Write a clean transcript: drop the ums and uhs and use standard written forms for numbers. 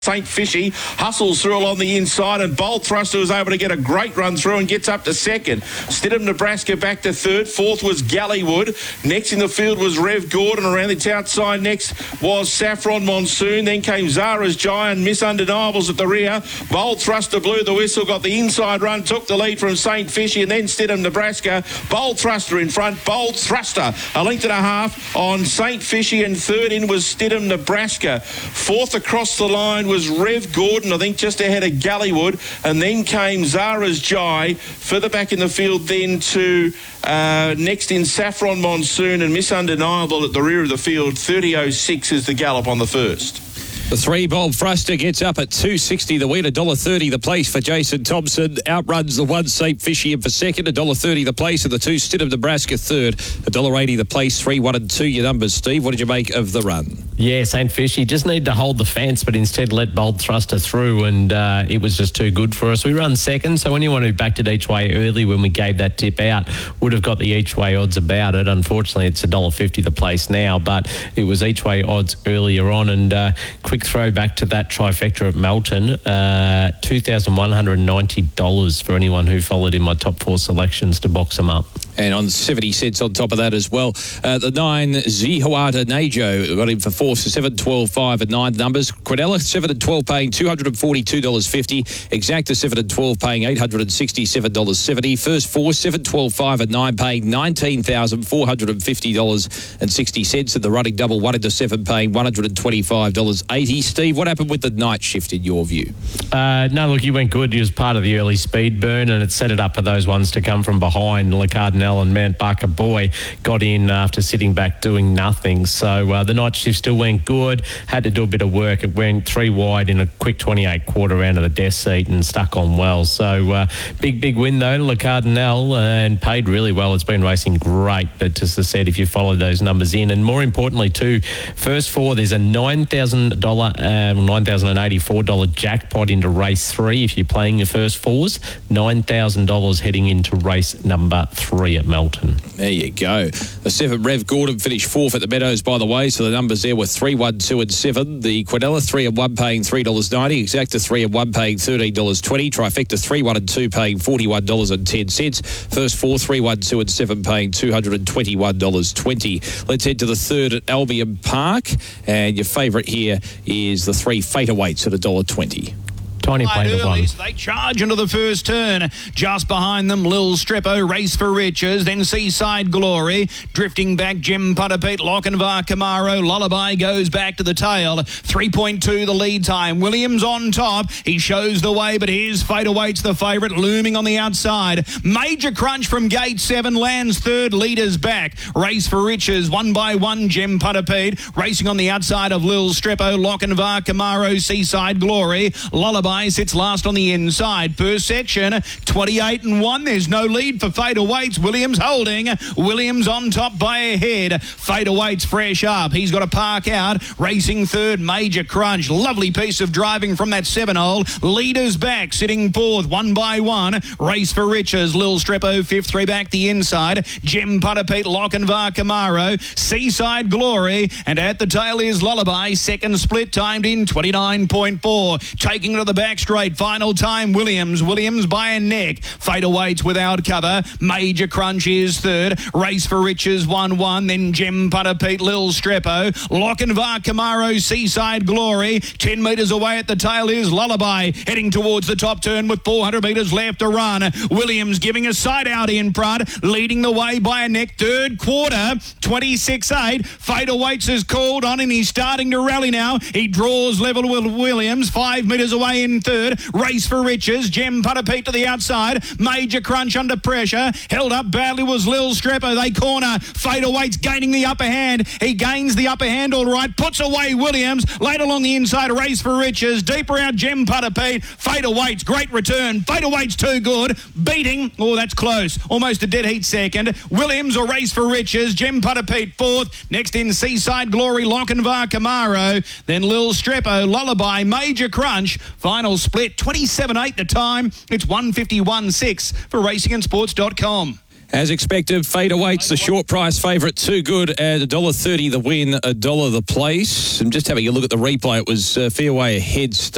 St. Fishy hustles through along the inside, and Bold Thruster was able to get a great run through and gets up to second. Stidham, Nebraska back to third. Fourth was Gallywood. Next in the field was Rev Gordon. Around the outside next was Saffron Monsoon. Then came Zara's Giant, Miss Undeniables at the rear. Bold Thruster blew the whistle, got the inside run, took the lead from St. Fishy, and then Stidham, Nebraska. Bold Thruster in front. Bold Thruster a length and a half on St. Fishy, and third in was Stidham, Nebraska. Fourth across the line was Rev Gordon, I think just ahead of Gallywood, and then came Zara's Jai. Further back in the field then to next in Saffron Monsoon and Miss Undeniable at the rear of the field. 30.06 is the gallop on the first. The 3 Bold Thruster gets up at $2.60 the win, $1.30 the place for Jason Thompson. Outruns the 1 St. Fishy in for second, $1.30 the place, and the 2 Stidham, Nebraska third, $1.80 the place. 3, 1 and 2 your numbers. Steve, what did you make of the run? Yeah, St. Fishy just need to hold the fence, but instead let Bold Thruster through, and it was just too good for us. We run second, so anyone who backed it each way early when we gave that tip out would have got the each way odds about it. Unfortunately, it's $1.50 the place now, but it was each way odds earlier on. And quick throw back to that trifecta at Melton, $2,190 for anyone who followed in my top 4 selections to box them up. And on 70 cents on top of that as well. The 9, Zihuata Najo, got him for 4, so 7, 12, 5 and 9 numbers. Quinella, 7 and 12, paying $242.50. Exacta, 7 and 12, paying $867.70. First 4, 7, 12, 5 and 9, paying $19,450.60. And the running double, 1 into 7, paying $125.80. Steve, what happened with the night shift in your view? No, look, he went good. He was part of the early speed burn, and it set it up for those ones to come from behind. Le Cardinal and Mount Barker Boy got in after sitting back doing nothing. So the night shift still went good. Had to do a bit of work. It went 3 wide in a quick 28 quarter round of the death seat and stuck on well. So big win though, Le Cardinal, and paid really well. It's been racing great. But just as I said, if you follow those numbers in, and more importantly too, first 4, there's a $9,084 jackpot into race 3 if you're playing your first 4s. $9,000 heading into race number 3 at Melton. There you go. The 7 Rev Gordon finished 4th at the Meadows, by the way, so the numbers there were 3, 1, 2 and 7. The Quinella, 3 and 1, paying $3.90. Exacta, 3 and 1, paying $13.20. Trifecta, 3, 1 and 2, paying $41.10. First 4, 3, 1, 2 and 7, paying $221.20. Let's head to the third at Albion Park, and your favourite here is the 3 Fatal Weights at $1.20. Tiny play to 1. They charge into the first turn. Just behind them, Lil Streppo, Race for Riches. Then Seaside Glory. Drifting back, Jim Putterpete, Lochinvar Camaro. Lullaby goes back to the tail. 3.2 the lead time. Williams on top. He shows the way, but here's Fatal Weights, the favourite, looming on the outside. Major Crunch from gate 7 lands third. Leaders back. Race for Riches, 1 by 1, Jim Putterpete. Racing on the outside of Lil Streppo, Lochinvar Camaro, Seaside Glory. Lullaby sits last on the inside per section, 28 and 1. There's no lead for Fatal Weights. Williams holding. Williams on top by a head. Fatal Weights fresh up. He's got to park out. Racing third, Major Crunch. Lovely piece of driving from that 7-hole. Leaders back, sitting 4th, 1 by 1. Race for Riches. Lil Streppo 5th, 3 back the inside. Jim Putterpete, Lochinvar Camaro. Seaside Glory. And at the tail is Lullaby. Second split timed in 29.4. Taking to the back straight. Final time, Williams by a neck. Fatal Weights without cover. Major Crunch is third. Race for Riches 1-1. Then Jim Putterpete, Lil Streppo. Lochinvar Camaro, Seaside Glory. 10 metres away at the tail is Lullaby. Heading towards the top turn with 400 metres left to run. Williams giving a side out in front. Leading the way by a neck. Third quarter, 26.8. Fatal Weights is called on and he's starting to rally now. He draws level with Williams. 5 metres away in third. Race for Riches. Jim Putterpete to the outside. Major Crunch under pressure. Held up badly was Lil Streppo. They corner. Fatal Weights gaining the upper hand. He gains the upper hand all right. Puts away Williams. Late along the inside. Race for Riches. Deeper out Jim Putterpete. Fatal Weights. Great return. Fatal Weights too good. Beating. Oh, that's close. Almost a dead heat second. Williams or Race for Riches. Jim Putterpete 4th. Next in Seaside Glory. Lochinvar Camaro. Then Lil Streppo. Lullaby. Major Crunch. Final split, 27.8 the time. It's 151.6 for racingandsports.com. As expected, Fatal Weights, the short price favourite, too good at $1.30 the win, $1 the place. I'm just having a look at the replay. It was fair way ahead.